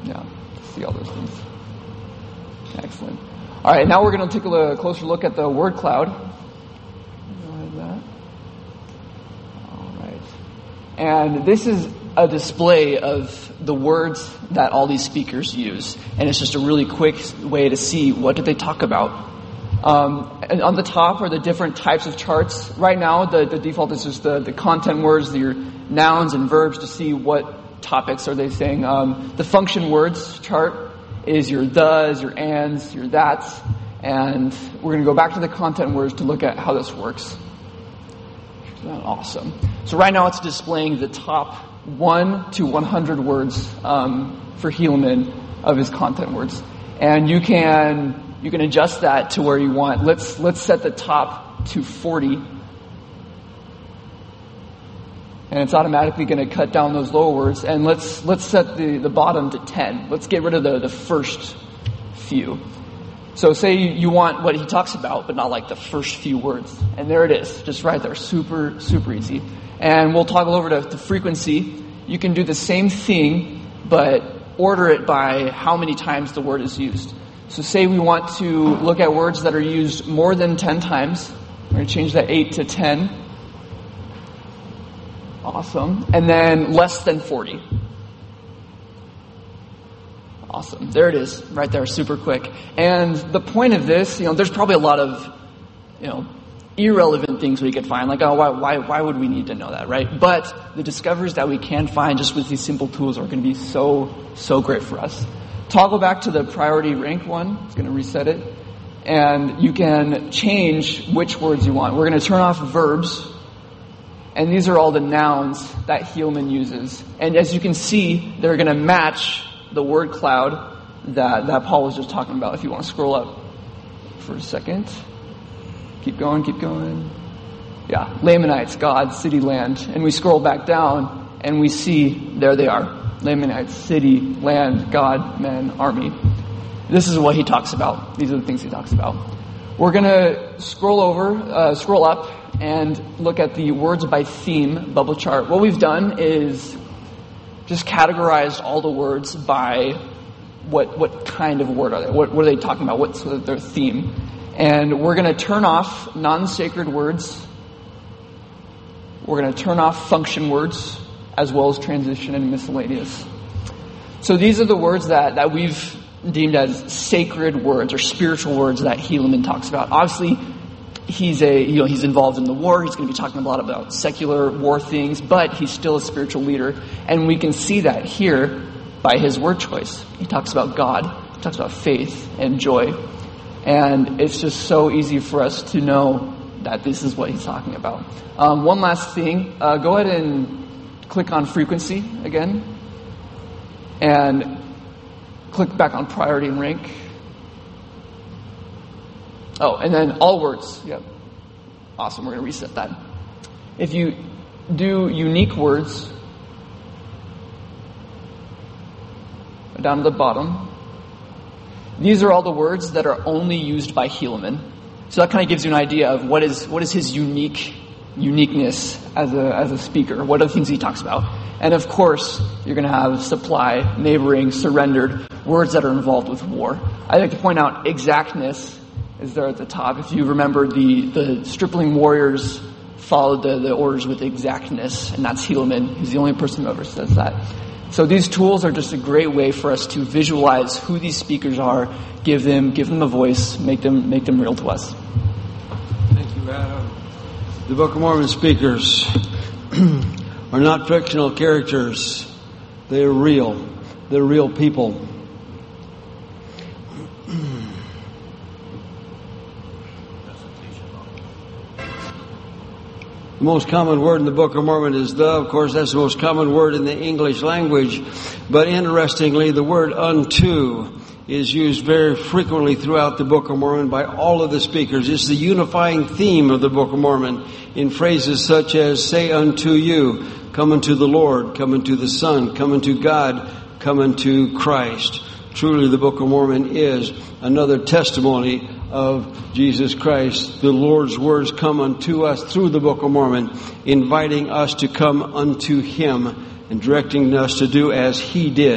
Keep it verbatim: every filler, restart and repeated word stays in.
Yeah, see all those things. Excellent. All right, now we're going to take a closer look at the word cloud. That. All right. And this is a display of the words that all these speakers use. And it's just a really quick way to see what did they talk about. Um, and on the top are the different types of charts. Right now, the, the default is just the, the content words, your nouns and verbs to see what topics are they saying. Um, the function words chart is your thes, your ands, your that's. And we're going to go back to the content words to look at how this works. Awesome. So right now it's displaying the top one to one hundred words um, for Helaman of his content words. And you can you can adjust that to where you want. Let's let's set the top to forty. And it's automatically going to cut down those lower words. And let's let's set the, the bottom to ten. Let's get rid of the, the first few. So say you want what he talks about, but not like the first few words. And there it is, just right there. Super, super easy. And we'll toggle over to, to frequency. You can do the same thing, but order it by how many times the word is used. So say we want to look at words that are used more than ten times. We're going to change that eight to ten. Awesome. And then less than forty. Awesome. There it is, right there, super quick. And the point of this, you know, there's probably a lot of, you know, irrelevant things we could find, like, oh, why, why, why would we need to know that, right? But the discoveries that we can find just with these simple tools are going to be so, so great for us. Toggle back to the priority rank one. It's going to reset it. And you can change which words you want. We're going to turn off verbs. And these are all the nouns that Helaman uses. And as you can see, they're going to match the word cloud that, that Paul was just talking about. If you want to scroll up for a second. Keep going, keep going. Yeah, Lamanites, God, city, land. And we scroll back down and we see, there they are. Lamanites, city, land, God, men, army. This is what he talks about. These are the things he talks about. We're going to scroll over, uh, scroll up and look at the words by theme bubble chart. What we've done is just categorized all the words by what what kind of word are they? What, what are they talking about? What's their theme? And we're going to turn off non-sacred words. We're going to turn off function words as well as transition and miscellaneous. So these are the words that, that we've deemed as sacred words or spiritual words that Helaman talks about. Obviously, he's a you know he's involved in the war. He's going to be talking a lot about secular war things, but he's still a spiritual leader, and we can see that here by his word choice. He talks about God, he talks about faith and joy, and it's just so easy for us to know that this is what he's talking about. Um, one last thing, uh, go ahead and click on frequency again, and click back on priority and rank. Oh, and then all words. Yep. Awesome. We're going to reset that. If you do unique words, down to the bottom, these are all the words that are only used by Helaman. So that kind of gives you an idea of what is what is his unique uniqueness as a as a speaker. What are the things he talks about? And of course, you're going to have supply, neighboring, surrendered, words that are involved with war. I'd like to point out exactness is there at the top. If you remember, the, the stripling warriors followed the, the orders with exactness, and that's Helaman. He's the only person who ever says that. So these tools are just a great way for us to visualize who these speakers are, give them give them a voice, make them make them real to us. Thank you, Adam. The Book of Mormon speakers are not fictional characters. They are real. They're real people. The most common word in the Book of Mormon is the. Of course, that's the most common word in the English language. But interestingly, the word unto is used very frequently throughout the Book of Mormon by all of the speakers. It's the unifying theme of the Book of Mormon in phrases such as, say unto you, come unto the Lord, come unto the Son, come unto God, come unto Christ. Truly, the Book of Mormon is another testimony of Jesus Christ. The Lord's words come unto us through the Book of Mormon, inviting us to come unto Him and directing us to do as He did.